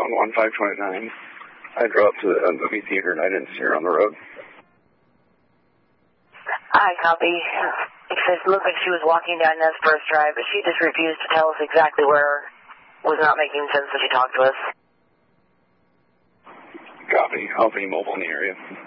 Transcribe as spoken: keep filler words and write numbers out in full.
on one five twenty-nine. I drove up to the movie theater and I didn't see her on the road. Hi, copy. It says it looked like she was walking down Nez Perce Drive, but she just refused to tell us exactly where. Was not making sense when she talked to us. Copy. I'll be mobile in the area.